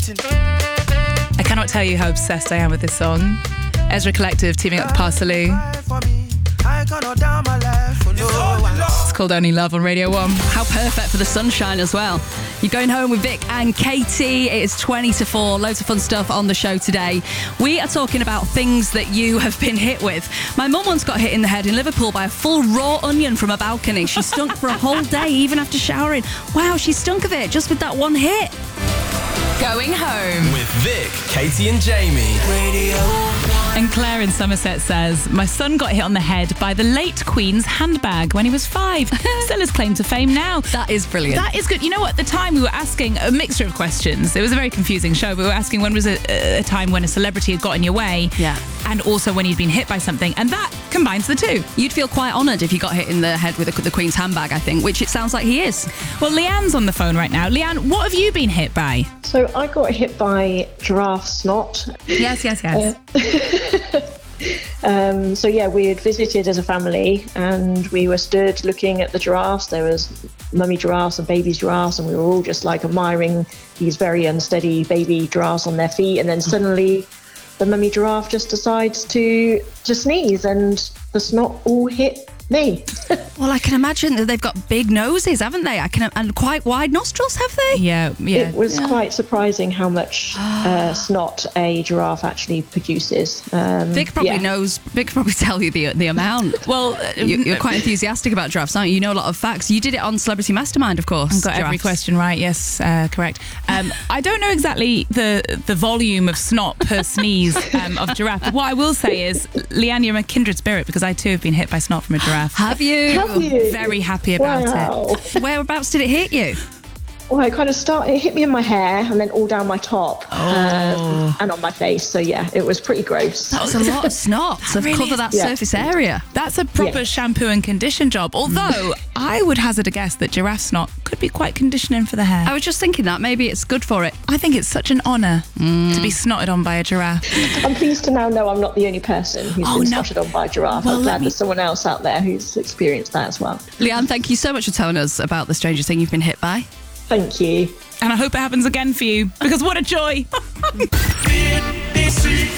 I cannot tell you how obsessed I am with this song. Ezra Collective teaming up with Parsley. It's called Only Love on Radio 1. How perfect for the sunshine as well. You're going home with Vic and Katie. It is 20 to 4. Loads of fun stuff on the show today. We are talking about things that you have been hit with. My mum once got hit in the head in Liverpool by a full raw onion from a balcony. She stunk for a whole day, even after showering. Wow, she stunk of it just with that one hit. Going home with Vic, Katie and Jamie. Radio 1. And Claire in Somerset says, my son got hit on the head by the late Queen's handbag when he was 5. Still his claim to fame now. That is brilliant. That is good. You know what? At the time we were asking a mixture of questions. It was a very confusing show, but we were asking when was a time when a celebrity had got in your way. Yeah. And also when you'd been hit by something. And that combines the two. You'd feel quite honoured if you got hit in the head with the Queen's handbag, I think, which it sounds like he is. Well, Leanne's on the phone right now. Leanne, what have you been hit by? So I got hit by giraffe snot. Yes. So yeah, we had visited as a family and we were stood looking at the giraffes. There was mummy giraffes and baby giraffes, and we were all just like admiring these very unsteady baby giraffes on their feet. And then suddenly the mummy giraffe just decides to sneeze and the snot all hit me. Well, I can imagine that they've got big noses, haven't they? And quite wide nostrils, have they? Yeah. It was quite surprising how much snot a giraffe actually produces. Vic probably knows. Vic could probably tell you the amount. Well, you're quite enthusiastic about giraffes, aren't you? You know a lot of facts. You did it on Celebrity Mastermind, of course. Got every question right. Yes, correct. I don't know exactly the volume of snot per sneeze of giraffe. But what I will say is, Leanne, you're a kindred spirit because I too have been hit by snot from a giraffe. Have you? Very happy about it. Whereabouts did it hit you? Well, it hit me in my hair and then all down my top and on my face. So yeah, it was pretty gross. That was a lot of snot to cover that surface area. That's a proper shampoo and condition job. Although I would hazard a guess that giraffe snot could be quite conditioning for the hair. I was just thinking that maybe it's good for it. I think it's such an honour to be snotted on by a giraffe. I'm pleased to now know I'm not the only person who's been snotted on by a giraffe. I'm glad there's someone else out there who's experienced that as well. Leanne, thank you so much for telling us about the strangest thing you've been hit by. Thank you. And I hope it happens again for you, because what a joy.